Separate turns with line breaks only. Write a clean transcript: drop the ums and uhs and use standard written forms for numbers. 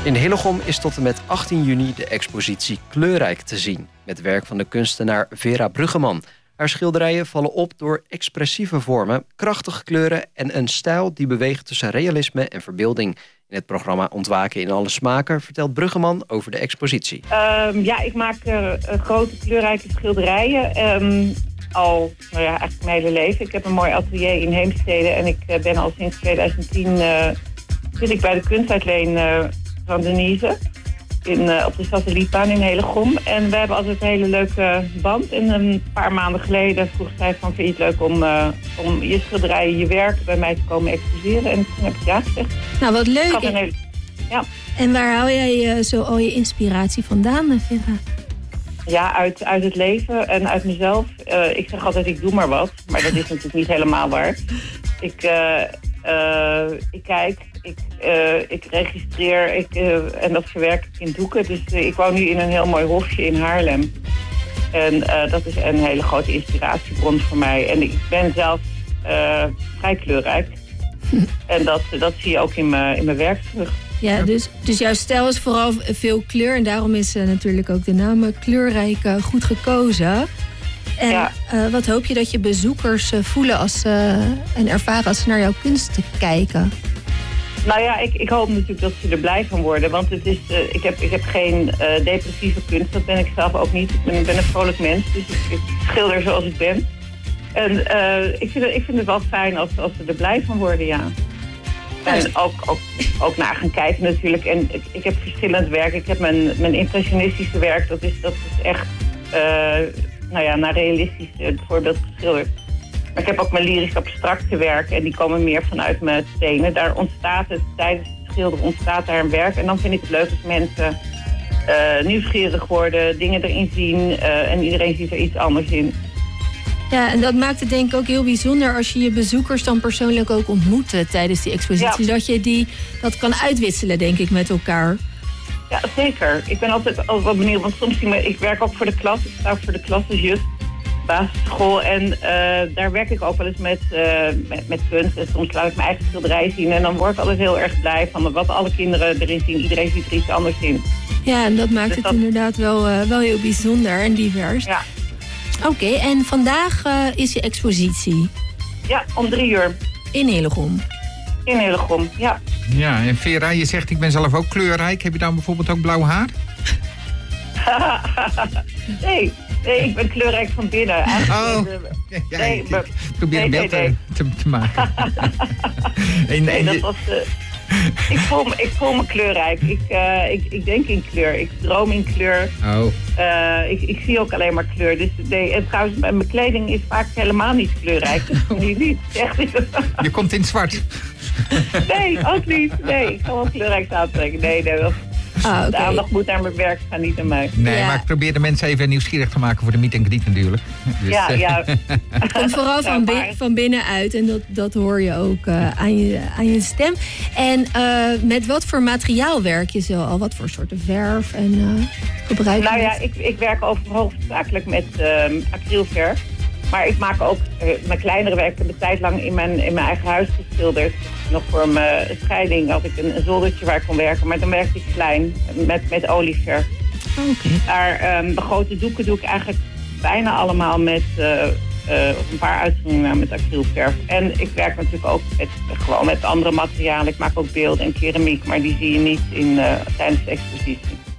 In Hillegom is tot en met 18 juni de expositie Kleurrijk te zien, met werk van de kunstenaar Vera Bruggeman. Haar schilderijen vallen op door expressieve vormen, krachtige kleuren en een stijl die beweegt tussen realisme en verbeelding. In het programma Ontwaken in alle smaken vertelt Bruggeman over de expositie.
Ik maak grote kleurrijke schilderijen. Eigenlijk mijn hele leven. Ik heb een mooi atelier in Heemstede en ik ben al sinds 2010 zit ik bij de kunstuitleen van Denise op de satellietbaan in Hillegom. En we hebben altijd een hele leuke band. En een paar maanden geleden vroeg zij van, vind je het leuk om je schilderijen, je werk bij mij te komen exposeren? En toen heb ik ja gezegd.
Nou, wat leuk.
Ja.
En waar haal jij zo al je inspiratie vandaan, Vera?
Ja, uit het leven en uit mezelf. Ik zeg altijd, ik doe maar wat. Maar dat is natuurlijk niet helemaal waar. Ik kijk, ik registreer en dat verwerk ik in doeken. Dus ik woon nu in een heel mooi hofje in Haarlem. En dat is een hele grote inspiratiebron voor mij. En ik ben zelf vrij kleurrijk. En dat zie je ook in mijn werk terug.
Ja, dus jouw stijl is vooral veel kleur. En daarom is natuurlijk ook de naam Kleurrijk goed gekozen. En wat hoop je dat je bezoekers voelen en ervaren als ze naar jouw kunst kijken?
Nou ja, ik hoop natuurlijk dat ze er blij van worden. Want het is, ik heb geen depressieve kunst. Dat ben ik zelf ook niet. Ik ben een vrolijk mens. Dus ik schilder zoals ik ben. En ik vind het wel fijn als ze er blij van worden, ja. En ook naar gaan kijken natuurlijk. En ik heb verschillend werk. Ik heb mijn impressionistische werk. Dat is echt naar realistisch bijvoorbeeld geschilderd. Maar ik heb ook mijn lyrisch abstracte werk. En die komen meer vanuit mijn stenen. Daar ontstaat het, tijdens het schilderen ontstaat daar een werk. En dan vind ik het leuk als mensen nieuwsgierig worden, dingen erin zien. En iedereen ziet er iets anders in.
Ja, en dat maakt het denk ik ook heel bijzonder als je je bezoekers dan persoonlijk ook ontmoet tijdens die expositie. Ja. Dat je dat kan uitwisselen, denk ik, met elkaar.
Ja, zeker. Ik ben altijd wel benieuwd, want soms ik werk ook voor de klas. Ik sta ook voor de klassenjuf, basisschool. En daar werk ik ook wel eens met kunst. En soms laat ik mijn eigen schilderij zien. En dan word ik altijd heel erg blij van wat alle kinderen erin zien. Iedereen ziet er iets anders in.
Ja, en dat maakt het inderdaad wel heel bijzonder en divers.
Ja.
Oké, en vandaag is je expositie?
Ja, om 3:00.
In Hillegom?
In Hillegom, ja.
Ja, en Vera, je zegt ik ben zelf ook kleurrijk. Heb je dan bijvoorbeeld ook blauw haar?
Nee, ik ben kleurrijk van binnen.
Ik probeer een beeld te maken.
dat was... Ik voel me kleurrijk. Ik denk in kleur. Ik droom in kleur.
Oh.
Ik zie ook alleen maar kleur. Dus en trouwens, mijn kleding is vaak helemaal niet kleurrijk. Niet. Echt niet.
Je komt in het zwart.
Nee, ook niet. Nee, ik kan wel kleurrijk aantrekken. Nee.
Okay.
De aandacht moet naar mijn werk gaan, niet naar mij.
Nee, maar ik probeer de mensen even nieuwsgierig te maken voor de meet en greet natuurlijk. Dus,
ja.
Het komt vooral van binnenuit en dat hoor je ook aan je stem. En met wat voor materiaal werk je zo al? Wat voor soorten verf en gebruik je?
Nou ja, ik werk hoofdzakelijk met acrylverf. Maar ik maak ook mijn kleinere werk. Ik heb een tijd lang in mijn eigen huis geschilderd. Nog voor mijn scheiding had ik een zoldertje waar ik kon werken. Maar dan werkte ik klein met olieverf.
Okay.
De grote doeken doe ik eigenlijk bijna allemaal met een paar uitzonderingen met acrylverf. En ik werk natuurlijk ook gewoon met andere materialen. Ik maak ook beeld en keramiek, maar die zie je niet tijdens de expositie.